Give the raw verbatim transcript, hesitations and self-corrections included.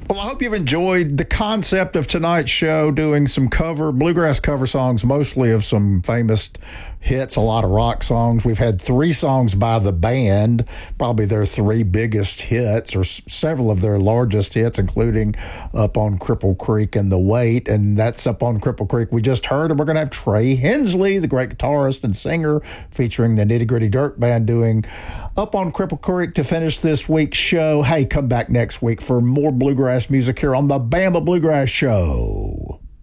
Well, I hope you've enjoyed the concept of tonight's show, doing some cover, bluegrass cover songs, mostly of some famous hits, a lot of rock songs. We've had three songs by the band, probably their three biggest hits, or s- several of their largest hits, including Up on Cripple Creek and The Wait. And that's Up on Cripple Creek we just heard. And we're going to have Trey Hensley, the great guitarist and singer, featuring the Nitty Gritty Dirt Band, doing Up on Cripple Creek to finish this week's show. Hey, come back next week for more bluegrass music here on the Bama Bluegrass Show.